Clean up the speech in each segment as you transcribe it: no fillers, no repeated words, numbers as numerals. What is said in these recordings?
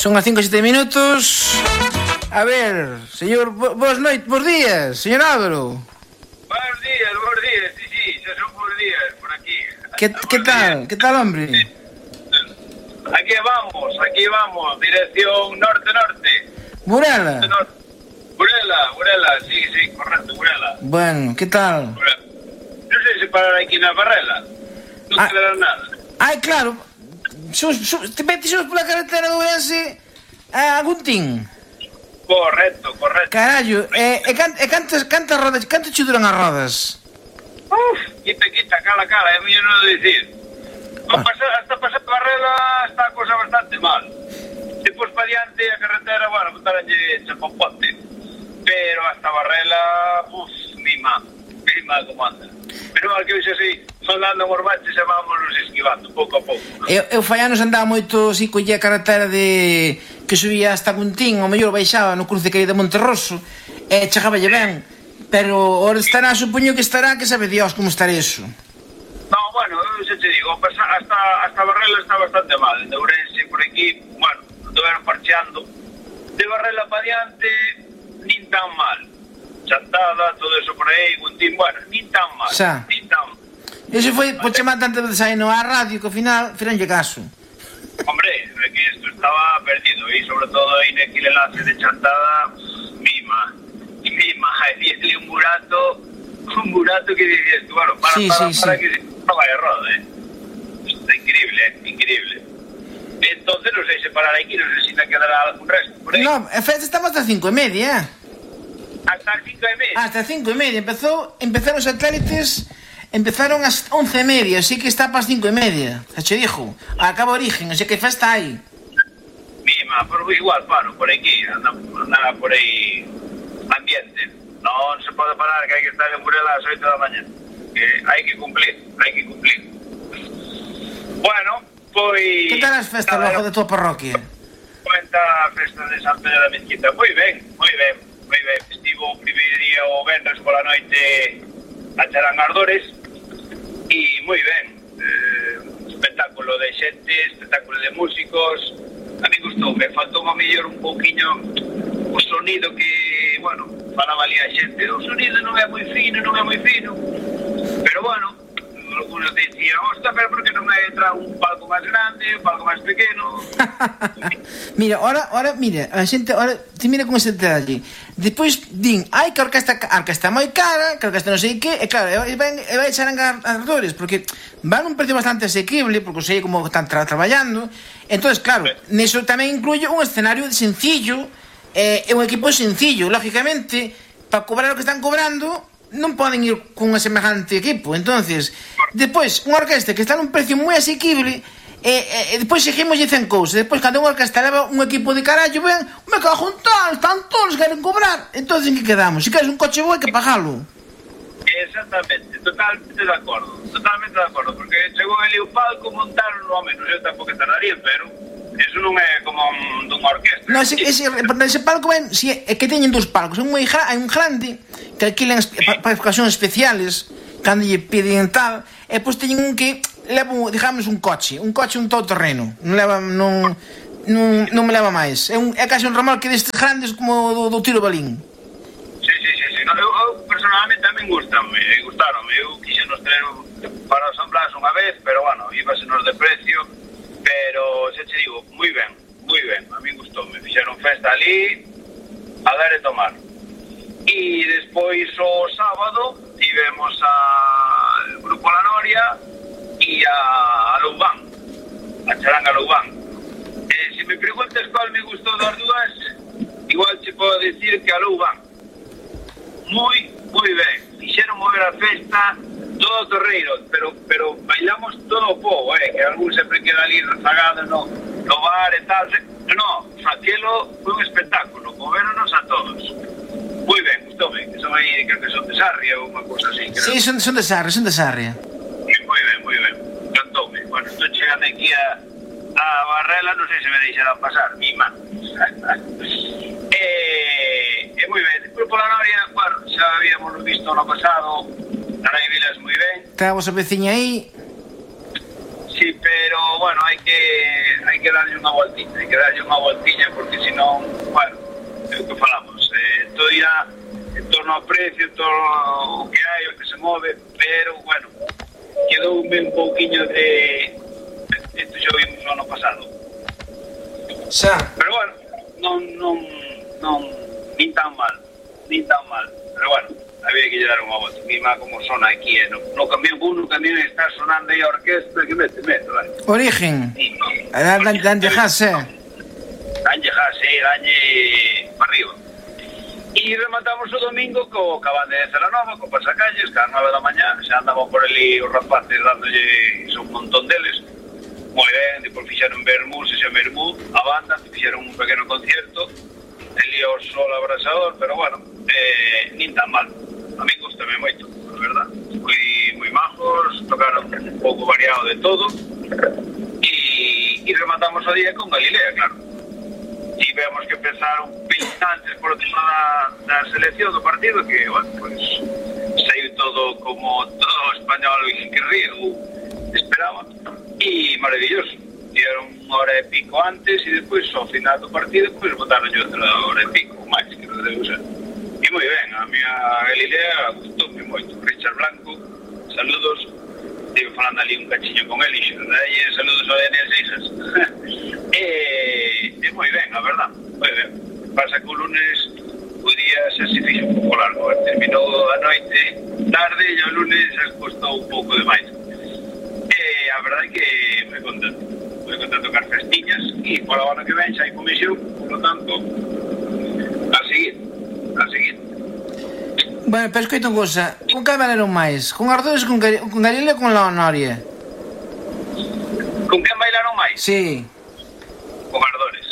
Son as 5:07. A ver, señor, bos días, señor Álvaro. Buenos días, sí, xa son bons días por aquí. Que tal, hombre? Aquí vamos, dirección norte-norte. Burela. Burela, sí, correcto, Burela. Bueno, que tal? Non sei se parar aquí na Barrela. Non te dará nada. Ai, claro. Te metes pola carretera do Ourense a Guntín. Correcto. Carallo, cantas rodas, canto che duran as rodas? Quita, cala, é mellor non dicir. Hasta pasar Barrela está a cosa bastante mal. Depois pa diante a carretera, bueno, botaranlle chapopote. Pero hasta Barrela, mima como anda. Pero mal que hoxe así, andando por baches e vámonos esquivando, pouco a pouco. Eu fallanos andaba moito así colla a carretera de que subía hasta Guntín, o mellor baixaba no cruce que hai de Monterroso, e chegaballe ben. Pero ora estará, supoño que estará, que sabe Dios como estará eso. No, bueno, xa te digo, hasta Barrela está bastante mal. De Ourense por aquí, bueno, estuveron parcheando. De Barrela para diante, nin tan mal. Chantada, todo eso por aí, Guntín, bueno, nin tan mal. Xa. Nin tan mal. Ese foi por chamar tantas veces aí no a radio que ao final firanlle caso. Hombre, é que isto estaba perdido e sobre todo aí naquele enlace de chantada, mima, aí un burato que dices tú, bueno, para que no vaya roda, Está increíble. Entonces non sei se parar aquí, non sei se ainda quedará algún resto por aí. No, a festa estamos hasta 5:30, Hasta as 5:30? Hasta 5:30, empezaron os satélites, empezaron ás 11:30, así que está para as 5:30, xa che dixo, acaba origen, así que festa hai. Mima, pero igual paro por aquí, andaba por aí ambiente. Non se pode parar, que hai que estar en Burela ás 8 da mañá. Que hai que cumplir. Bueno, pois... Que tal as festas logo de tua parroquia? Cuenta a festa de San Pedro da Mezquita. Moi ben. Estivo o primeiro día o venres pola noite a Charangardores e moi ben. Espectáculo de xente, espectáculo de músicos. A mí gustou, me faltou a mellor un pouquiño o sonido que, bueno, falaba ali a xente. O sonido non é moi fino, pero bueno, algunos decían, pero por que non hai entrado un palco máis grande, un palco máis pequeno? Mira, mira, a xente, te mira con ese detalle. Depois din, que a orquesta moi cara, que a orquesta non sei que, e claro, vai echar engardores, porque van un precio bastante asequible, porque sei como están traballando. Entonces, claro, neso tamén incluye un escenario sencillo, e un equipo sencillo, lógicamente, para cobrar o que están cobrando, non poden ir con un semejante equipo. Entonces, depois, unha orquesta que está nun precio moi asequible, e depois seguimos dicen cousas. Depois, cando unha orquesta leva un equipo de carallo, ben, me cago en tal, están todos queren cobrar. Entonces, en que quedamos? Se queres un coche bo, hai que pagalo. Exactamente, totalmente de acordo, porque chegou ali o palco, montaron o menos, eu tampouco tardaría, pero eso non é como dunha orquesta. No, ese palco ben, é que teñen dos palcos, hai un grande que alquilan para ocasións especiales, cando lle piden tal, e pois teñen un que leva, digamos, un coche, un todoterreno, non me leva máis, é casi un remolque destes grandes como do tiro balín. Sí, eu personalmente tamén gustaron, eu quixenos traer para o San Blas unha vez, pero bueno, íbasenos de precio, pero xa te digo, moi ben, a mí gustou, me fixeron festa ali a dar e tomar. E despois o sábado tivemos al Grupo La Noria e a Loubán, a Charanga Loubán. Se me preguntas cual me gustou das dúas, igual te podo decir que a Loubán. Moi ben, fixeron mover a festa todo torreiro, pero bailamos todo o povo, que algún sempre queda ali rezagado no bar e tal. No, aquelo foi un espectáculo, moveronos a todos. Moi ben, gustoume, que son aí, creo que son de Sarria ou unha cousa así. Sí, son de Sarria. Moi ben, cantoume. Bueno, estou chegando aquí a Barrela, non sei se me deixarán pasar, mima. E moi ben, despois pola Noria, bueno, xa habíamos visto no pasado, Narai Vilas moi ben. Está a vosa veciña aí? Sí, Sí, pero, bueno, hai que darlle unha voltiña, porque senón, bueno, é o que falamos, todo irá en torno ao precio, todo o que hai, o que se move, pero, bueno, quedoume un pouquiño de... Isto xa vimos no ano pasado. Xa. Pero, bueno, non, nin tan mal, pero, bueno, había que lle dar unha volta. Mima como sona aquí, no camión, no camión está sonando aí a orquesta, que mete, vale. Origen. Danlle jazz, Danlle para arriba. E rematamos o domingo co Cabán de Celanova, co Pasacalles, que ás 9 da mañá, xa andaban por ali os rapaces dándolle un montón deles. Moi ben, depois fixeron vermús, a banda, fixeron un pequeno concierto, ali ao sol abrasador, pero bueno, nin tan mal. A mí gustame moito, a verdad. Moi majos, tocaron un pouco variado de todo, e rematamos o día con Galilea, claro. Tivemos que empezar un pin antes por o tema da selección do partido, que, bueno, pues saiu todo como todo español que río esperaba, e maravilloso. Dieron unha hora e pico antes e depois ao final do partido pois botaron outra hora e pico máis, que non debe ser. E moi ben, a miña Galilea gustoume moito. Richard Blanco, saludos, estive falando ali un cachiño con ele, e saludos ao Daniel Seixas. E moi ben, a verdad, moi ben. Pasa que o lunes o día xa se fixo un pouco largo, terminou a noite tarde e o lunes xa costou un pouco de máis. E a verdade é que moi contento de tocar festiñas e por a hora que ven xa hai comisión, por lo tanto a seguir. Bueno, pero escoita unha cosa, con que bailaron máis? Con Ardores, con Galilea ou con Leonoria? Con quen bailaron máis? Sí. Con Ardores.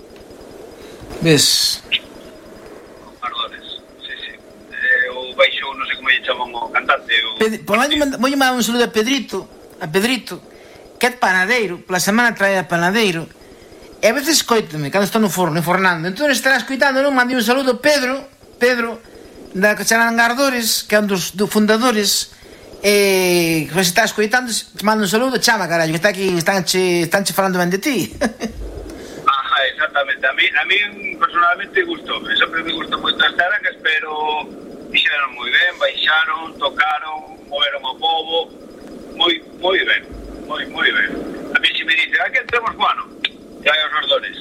Ves? Con Ardores, sí. O baixou, non sei como lle chaman o cantante. Vou mandar un saludo a Pedrito, que é panadeiro, pola semana trae a panadeiro, e a veces escoítame cando estou no forno, infornando. Entón estará escoitando, non? Mandei un saludo a Pedro, da Cacharanga Ardores, que é un dos fundadores, que se está escoitando, te mando un saludo, chama, carallo, que está aquí, estánche falando ben de ti. Exactamente, a mí personalmente gustoume, sempre me gustan moito as tarangas, pero fixeron moi ben, baixaron, tocaron, moveron o pobo, moi ben. A mí se me dice, que temos, bueno, que hai os Ardores.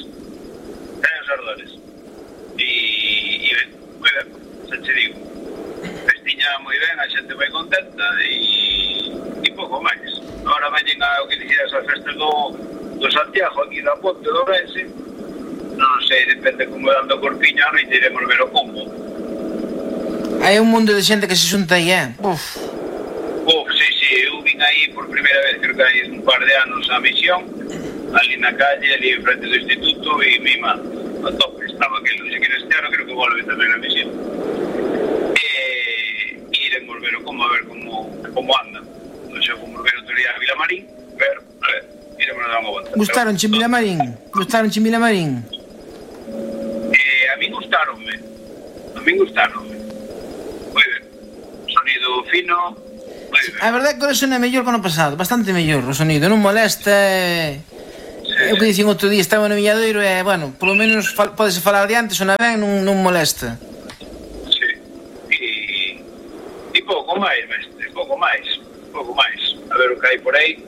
E ben, moi ben, xa te digo. Festiña moi ben, a xente moi contenta e pouco máis. Agora veñen o que dixeras as festas do Santiago, aquí da Ponte do Ourense. Non sei, depende como dando corpiña, non iremos ver o combo. Hai un mundo de xente que se xunta aí, Sí, eu vin aí por primeira vez, creo que hai un par de anos a misión, ali na calle, ali en frente do instituto, e mima, a tope, estaba aquel, non sei que neste ano, creo que volve tamén a misión. E iremos ver o combo, a ver como anda. Non sei como ver outro día a Vilamarín, pero, a ver, iremos a dar unha volta. Gustaronche Vilamarín? A min gustaronme. Moi ben. Sonido fino, moi ben. A verdade é que o sonido é mellor que o ano pasado, bastante mellor o sonido, non molesta. É o que dicen outro día, estaba no Viñadoiro e, bueno, polo menos podese falar de antes, sona ben, non molesta. Sí, e pouco máis, mestre, pouco máis. A ver o que hai por aí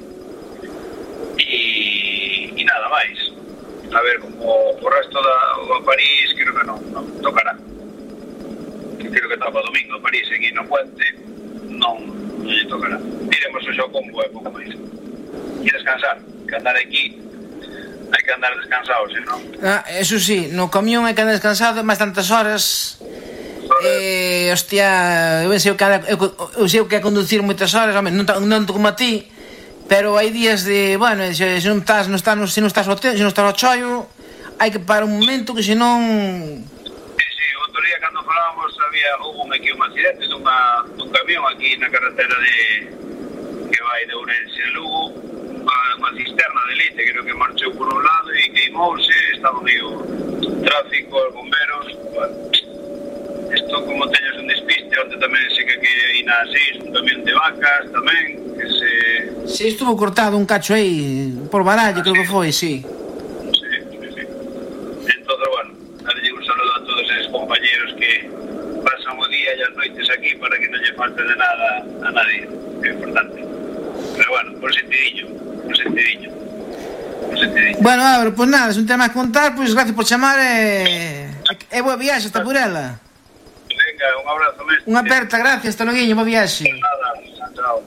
e nada máis. A ver como o resto da París, creo que non tocará. Creo que toca o domingo a París, aquí no Puente, non lle tocará. Iremos o xo combo e pouco máis. E descansar, que andar aquí hai que andar descansados, non? Eso sí, no camión hai que andar descansado máis tantas horas. Hostia, eu sei o que é conducir moitas horas, non como a ti, pero hai días de, bueno, se non estás ao chollo, hai que parar un momento, que senón... Sí, outro día cando falábamos houve aquí un accidente dun camión aquí na carretera que vai de Ourense a Lugo, unha cisterna de leite, creo que marchou por un lado e queimouse, estaba medio tráfico, os bomberos, bueno, isto como teñes un despiste, onde tamén sei que hai na 6 un camión de vacas tamén, que se Sí, estuvo cortado un cacho aí por Baralla, creo que foi, sí. Sí. Entonces, bueno, darlle un saludo a todos esos compañeros que pasan o día e as noites aquí para que non lle falte de nada a nadie, que é importante. Pero bueno, por sentidillo. Bueno, Álvaro, pois nada, se non ten máis que contar, pois gracias por chamar e boa viaxe hasta Burela. Venga, un abrazo, mestre. Unha aperta, gracias, hasta loguinho, boa viaxe. Nada, chao.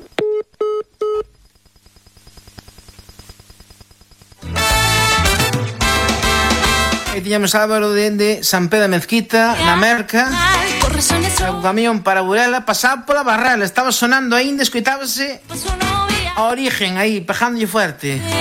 E tiñamos Álvaro de San Pedro de Mezquita, na Merca, o camión para Burela, pasaba pola Barrela, estaba sonando aínda, escoitábase a Origen aí, pejándolle fuerte.